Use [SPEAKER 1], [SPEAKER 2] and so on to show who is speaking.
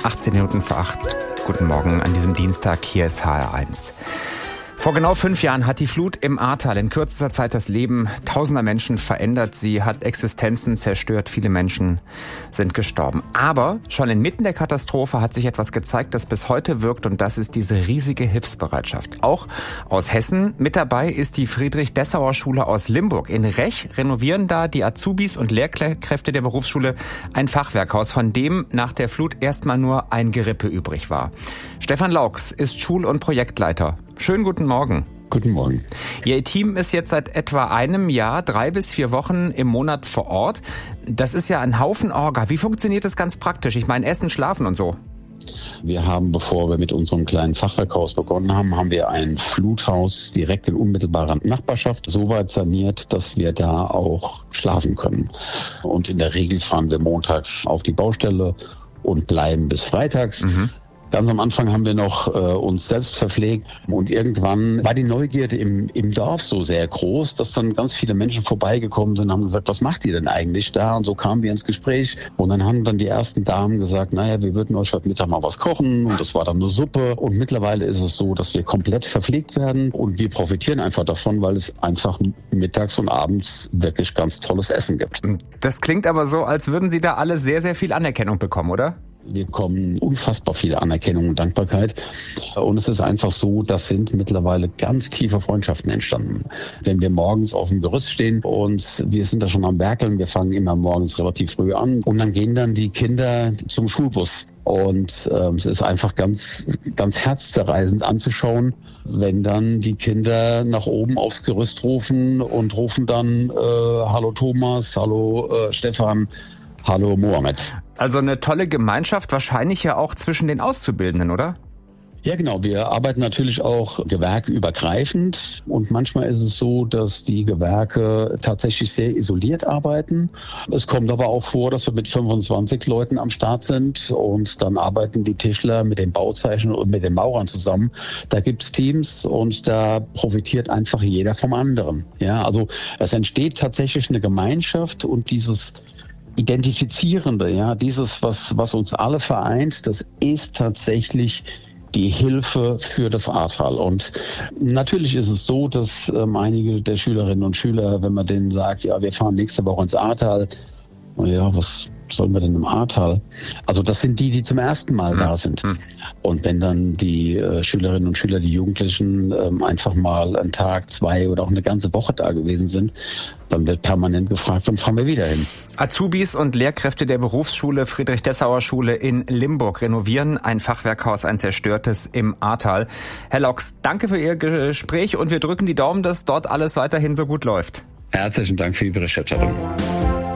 [SPEAKER 1] 18 Minuten vor 8. Guten Morgen an diesem Dienstag. Hier ist HR1. Vor genau 5 Jahren hat die Flut im Ahrtal in kürzester Zeit das Leben tausender Menschen verändert. Sie hat Existenzen zerstört. Viele Menschen sind gestorben. Aber schon inmitten der Katastrophe hat sich etwas gezeigt, das bis heute wirkt. Und das ist diese riesige Hilfsbereitschaft. Auch aus Hessen. Mit dabei ist die Friedrich-Dessauer-Schule aus Limburg. In Rech renovieren da die Azubis und Lehrkräfte der Berufsschule ein Fachwerkhaus, von dem nach der Flut erstmal nur ein Gerippe übrig war. Stefan Laux ist Schul- und Projektleiter. Schönen guten Morgen.
[SPEAKER 2] Guten Morgen.
[SPEAKER 1] Ihr Team ist jetzt seit etwa einem Jahr 3 bis 4 Wochen im Monat vor Ort. Das ist ja ein Haufen Orga. Wie funktioniert das ganz praktisch? Ich meine, Essen, Schlafen und so.
[SPEAKER 2] Wir haben, bevor wir mit unserem kleinen Fachwerkhaus begonnen haben, haben wir ein Fluthaus direkt in unmittelbarer Nachbarschaft so weit saniert, dass wir da auch schlafen können. Und in der Regel fahren wir montags auf die Baustelle und bleiben bis freitags. Ganz am Anfang haben wir noch uns selbst verpflegt und irgendwann war die Neugierde im Dorf so sehr groß, dass dann ganz viele Menschen vorbeigekommen sind und haben gesagt, was macht ihr denn eigentlich da? Und so kamen wir ins Gespräch und dann haben dann die ersten Damen gesagt, naja, wir würden euch heute Mittag mal was kochen und das war dann eine Suppe und mittlerweile ist es so, dass wir komplett verpflegt werden und wir profitieren einfach davon, weil es einfach mittags und abends wirklich ganz tolles Essen gibt.
[SPEAKER 1] Das klingt aber so, als würden Sie da alle sehr, sehr viel Anerkennung bekommen, oder?
[SPEAKER 2] Wir bekommen unfassbar viel Anerkennung und Dankbarkeit. Und es ist einfach so, das sind mittlerweile ganz tiefe Freundschaften entstanden. Wenn wir morgens auf dem Gerüst stehen und wir sind da schon am Werkeln, wir fangen immer morgens relativ früh an und dann gehen dann die Kinder zum Schulbus. Und es ist einfach ganz, ganz herzzerreißend anzuschauen, wenn dann die Kinder nach oben aufs Gerüst rufen und rufen dann Hallo Thomas, hallo Stefan, hallo Mohammed.
[SPEAKER 1] Also eine tolle Gemeinschaft, wahrscheinlich ja auch zwischen den Auszubildenden, oder?
[SPEAKER 2] Ja, genau. Wir arbeiten natürlich auch gewerkeübergreifend und manchmal ist es so, dass die Gewerke tatsächlich sehr isoliert arbeiten. Es kommt aber auch vor, dass wir mit 25 Leuten am Start sind und dann arbeiten die Tischler mit den Bauzeichnern und mit den Maurern zusammen. Da gibt's Teams und da profitiert einfach jeder vom anderen. Ja, also es entsteht tatsächlich eine Gemeinschaft und dieses Identifizierende, ja, dieses, was uns alle vereint, das ist tatsächlich die Hilfe für das Ahrtal. Und natürlich ist es so, dass einige der Schülerinnen und Schüler, wenn man denen sagt, ja, wir fahren nächste Woche ins Ahrtal, ja, was sollen wir denn im Ahrtal? Also das sind die zum ersten Mal da sind. Und wenn dann die Schülerinnen und Schüler, die Jugendlichen einfach mal einen Tag, 2 oder auch eine ganze Woche da gewesen sind, dann wird permanent gefragt, wann fahren wir wieder hin?
[SPEAKER 1] Azubis und Lehrkräfte der Berufsschule Friedrich-Dessauer-Schule in Limburg renovieren ein Fachwerkhaus, ein zerstörtes im Ahrtal. Herr Laux, danke für Ihr Gespräch und wir drücken die Daumen, dass dort alles weiterhin so gut läuft.
[SPEAKER 2] Herzlichen Dank für die Berichterstattung.